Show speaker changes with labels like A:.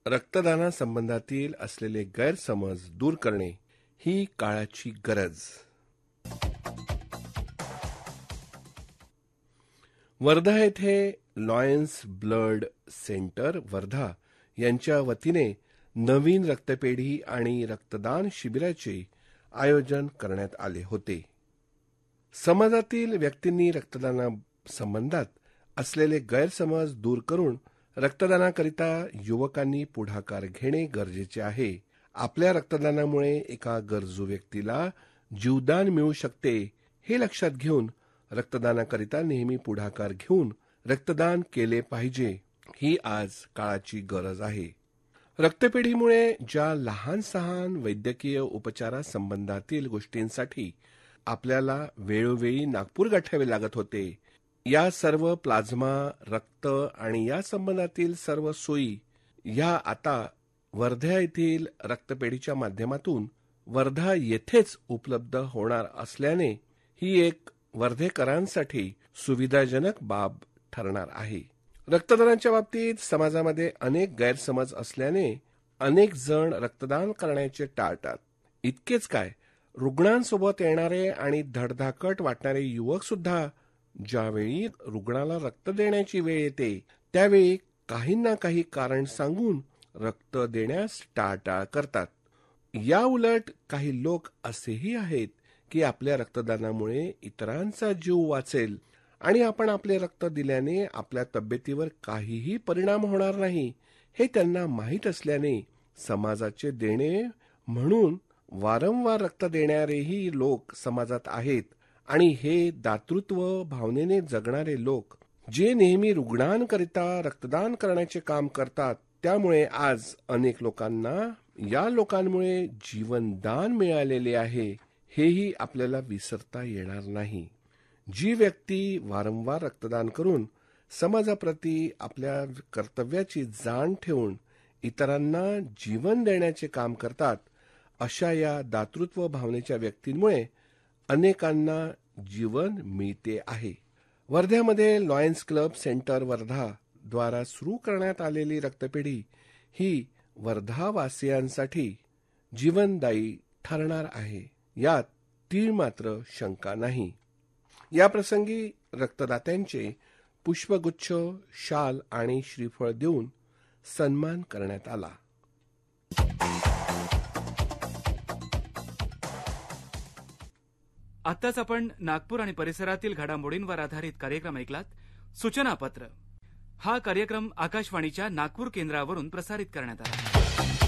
A: रक्तदानासंबंधातील असलेले गैरसमज दूर करणे ही काळाची गरज. वर्धा येथे लॉयन्स ब्लड सेंटर वर्धा यांच्या वतीने नवीन रक्तपेढी आणि रक्तदान शिबिराचे आयोजन करण्यात आले होते. समाजातील व्यक्तींनी रक्तदानासंबंधात असलेले गैरसमज दूर करून रक्तदानाकरिता युवकांनी पुढाकार घेणे गरजेचे आहे. आपल्या रक्तदानामुळे एका गरजू व्यक्तीला जीवदान मिळू शकते हे लक्षात घेऊन रक्तदानाकरिता नेहमी पुढाकार घेऊन रक्तदान केले पाहिजे. ही आज काळाची गरज आहे. रक्तपेढीमुळे ज्या लहान सहान वैद्यकीय उपचारासंबंधातील गोष्टींसाठी आपल्याला वेळोवेळी नागपूर गाठावे लागत होते, या सर्व प्लाझ्मा, रक्त आणि या संबंधातील सर्व सोयी या आता वर्धा येथील रक्तपेढीच्या माध्यमातून वर्धा येथेच उपलब्ध होणार असल्याने ही एक वर्धेकरांसाठी सुविधाजनक बाब ठरणार आहे. रक्तदानाच्या बाबतीत समाजामध्ये अनेक गैरसमज असल्याने अनेक जण रक्तदान करण्याचे टाळतात. इतकेच काय, रुग्णांसोबत येणारे आणि धडधाकट वाटणारे युवक सुद्धा ज्यावेळी रुग्णाला रक्त देण्याची वेळ येते त्यावेळी काही ना काही कारण सांगून रक्त देण्यास टाळाटाळ करतात. या उलट काही लोक असेही आहेत की आपल्या रक्तदानामुळे इतरांचा जीव वाचेल आणि आपण आपले रक्त दिल्याने आपल्या तब्येतीवर काहीही परिणाम होणार नाही हे त्यांना माहीत असल्याने समाजाचे देणे म्हणून वारंवार रक्त देणारेही लोक समाजात आहेत. आणि हे दातृत्व भावनेने जगणारे लोक जे नेहमी रुग्णांकरिता रक्तदान करण्याचे काम करतात, त्यामुळे आज अनेक लोकांना या लोकांमुळे जीवनदान मिळालेले आहे हेही आपल्याला विसरता येणार नाही. जी व्यक्ती वारंवार रक्तदान करून समाजाप्रती आपल्या कर्तव्याची जाण ठेवून इतरांना जीवन देण्याचे काम करतात, अशा या दातृत्व भावनेच्या व्यक्तींमुळे अनेकांना जीवन मिळते आहे. वर्ध्यामध्ये लॉयन्स क्लब सेंटर वर्धा द्वारा सुरू करण्यात आलेली रक्तपेढी ही वर्धावासियांसाठी जीवनदायी ठरणार आहे, यात तीळ मात्र शंका नाही. या प्रसंगी रक्तदात्यांचे पुष्पगुच्छ, शाल आणि श्रीफळ देऊन सन्मान करण्यात आला.
B: आत्ताच आपण नागपूर आणि परिसरातील घडामोडींवर आधारित कार्यक्रम ऐकलात. सूचनापत्र. हा कार्यक्रम आकाशवाणीच्या नागपूर केंद्रावरून प्रसारित करण्यात आला.